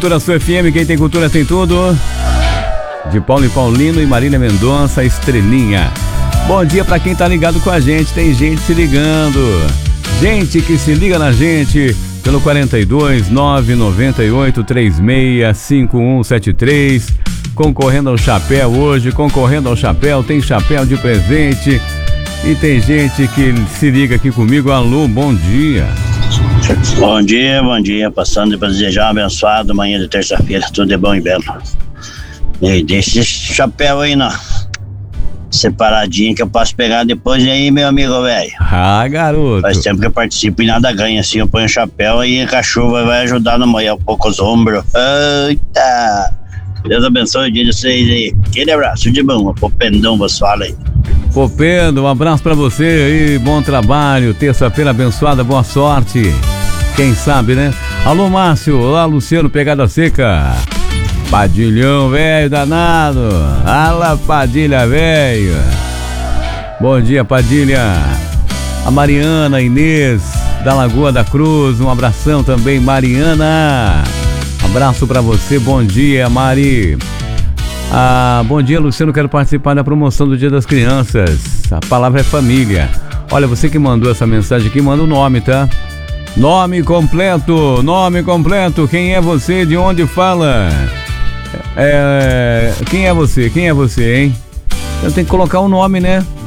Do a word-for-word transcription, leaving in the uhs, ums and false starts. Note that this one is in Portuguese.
Cultura Sul F M, quem tem cultura tem tudo. De Paulo e Paulino e Marília Mendonça, Estrelinha. Bom dia pra quem tá ligado com a gente, tem gente se ligando. Gente que se liga na gente pelo quarenta e dois, nove nove oito, três seis cinco um sete três. Concorrendo ao chapéu hoje, concorrendo ao chapéu, tem chapéu de presente. E tem gente que se liga aqui comigo. Alô, bom dia. Bom dia, bom dia. Passando para desejar uma abençoada manhã de terça-feira, tudo de bom e belo. E deixa esse chapéu aí, não. Separadinho que eu posso pegar depois aí, meu amigo velho. Ah, garoto. Faz tempo que eu participo e nada ganha, assim, eu ponho o chapéu e a chuva vai ajudar a molhar um pouco os ombros. Eita! Deus abençoe o dia de vocês aí. Aquele abraço de bom, pô, pendão, você fala aí. Popendo, um abraço pra você aí, bom trabalho, terça-feira abençoada, boa sorte. Quem sabe, né? Alô, Márcio, olá, Luciano, Pegada Seca. Padilhão, velho, danado. Ala, Padilha, velho. Bom dia, Padilha. A Mariana, Inês, da Lagoa da Cruz, um abração também, Mariana. Abraço pra você, bom dia, Mari. Ah, bom dia, Luciano, quero participar da promoção do Dia das Crianças. A palavra é família. Olha, você que mandou essa mensagem aqui, manda o nome, tá? Nome completo, nome completo, quem é você, de onde fala? É, quem é você, quem é você, hein? Eu tenho que colocar o nome, né?